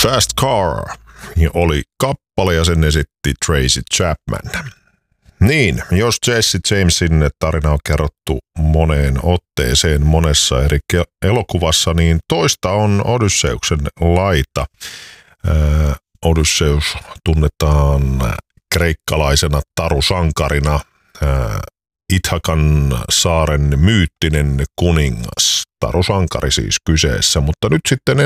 Fast Car oli kappale ja sen esitti Tracy Chapman. Niin, jos Jesse Jamesin tarina on kerrottu moneen otteeseen monessa eri elokuvassa, niin toista on Odysseuksen laita. Odysseus tunnetaan kreikkalaisena tarusankarina, Ithakan saaren myyttinen kuningas. Tarusankari siis kyseessä, mutta nyt sitten